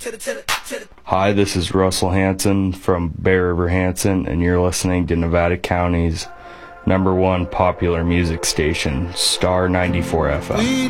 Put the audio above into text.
Hi, this is Russell Hanson from Bear River Hanson, and you're listening to Nevada County's #1 popular music station, Star 94 FM.